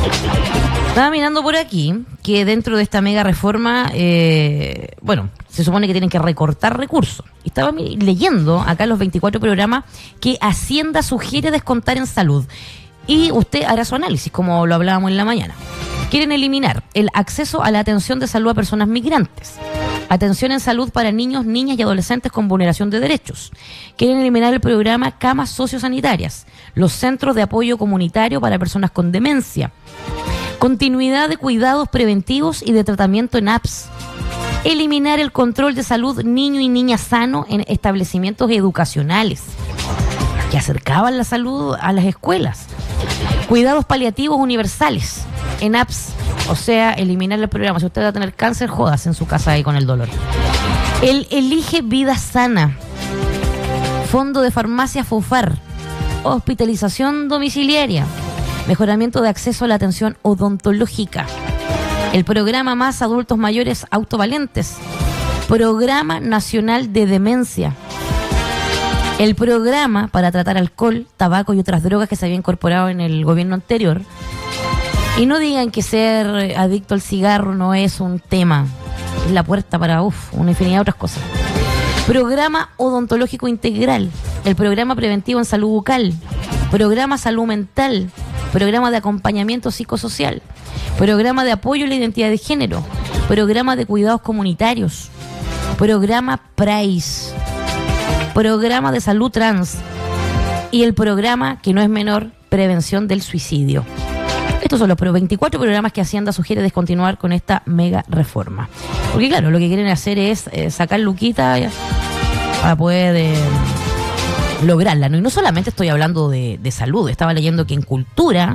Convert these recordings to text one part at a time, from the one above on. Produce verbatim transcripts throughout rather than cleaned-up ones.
Estaba mirando por aquí que dentro de esta mega reforma, eh, bueno, se supone que tienen que recortar recursos. Y estaba leyendo acá los veinticuatro programas que Hacienda sugiere descontar en salud. Y usted hará su análisis, como lo hablábamos en la mañana. Quieren eliminar el acceso a la atención de salud a personas migrantes. Atención en salud para niños, niñas y adolescentes con vulneración de derechos. Quieren eliminar el programa Camas Sociosanitarias. Los centros de apoyo comunitario para personas con demencia. Continuidad de cuidados preventivos y de tratamiento en A P S. Eliminar el control de salud niño y niña sano en establecimientos educacionales que acercaban la salud a las escuelas. Cuidados paliativos universales en A P S. O sea, eliminar el programa. Si usted va a tener cáncer, jodas en su casa ahí con el dolor. El Elige Vida Sana. Fondo de Farmacia FOFAR. Hospitalización domiciliaria. Mejoramiento de acceso a la atención odontológica. El programa Más Adultos Mayores Autovalentes. Programa Nacional de Demencia. El programa para tratar alcohol, tabaco y otras drogas que se había incorporado en el gobierno anterior. Y no digan que ser adicto al cigarro no es un tema. Es la puerta para uf, una infinidad de otras cosas. Programa Odontológico Integral. El programa preventivo en salud bucal. Programa Salud Mental. Programa de acompañamiento psicosocial. Programa de apoyo a la identidad de género. Programa de cuidados comunitarios. Programa PRAIS. Programa de salud trans. Y el programa, que no es menor, prevención del suicidio. Estos son los veinticuatro programas que Hacienda sugiere descontinuar con esta mega reforma. Porque claro, lo que quieren hacer es eh, sacar luquita para poder eh, lograrla, ¿no? Y no solamente estoy hablando de, de salud, estaba leyendo que en cultura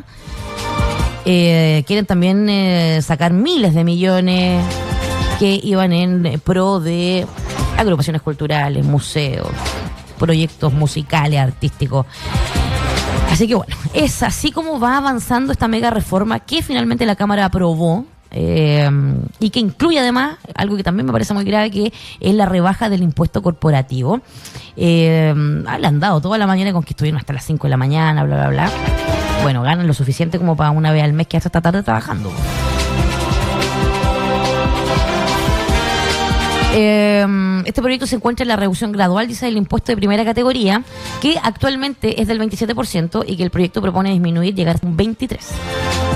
eh, quieren también eh, sacar miles de millones que iban en pro de agrupaciones culturales, museos, proyectos musicales, artísticos. Así que bueno, es así como va avanzando esta mega reforma que finalmente la Cámara aprobó eh, y que incluye además algo que también me parece muy grave, que es la rebaja del impuesto corporativo. Eh, le han dado toda la mañana con que estuvieron hasta las cinco de la mañana, bla, bla, bla. Bueno, ganan lo suficiente como para una vez al mes que hasta esta tarde trabajando. Este proyecto se encuentra en la reducción gradual, dice, del impuesto de primera categoría, que actualmente es del veintisiete por ciento y que el proyecto propone disminuir, llegar a un veintitrés por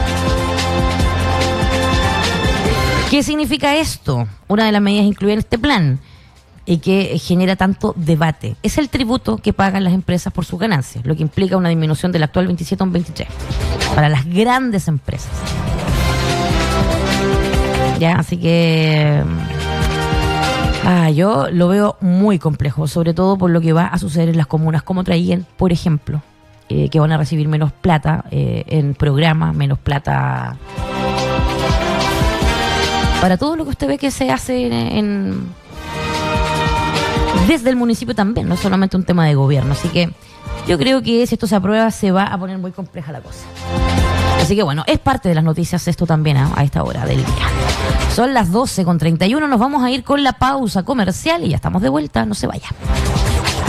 ciento. ¿Qué significa esto? Una de las medidas incluidas en este plan y que genera tanto debate es el tributo que pagan las empresas por sus ganancias, lo que implica una disminución del actual veintisiete a un veintitrés para las grandes empresas. Ya, así que... Ah, yo lo veo muy complejo, sobre todo por lo que va a suceder en las comunas como Traiguén, por ejemplo, eh, que van a recibir menos plata eh, en programas, menos plata para todo lo que usted ve que se hace en, en desde el municipio también, no solamente un tema de gobierno. Así que yo creo que si esto se aprueba se va a poner muy compleja la cosa. Así que bueno, es parte de las noticias esto también a, a esta hora del día. Son las doce con treinta y uno, nos vamos a ir con la pausa comercial y ya estamos de vuelta, no se vaya.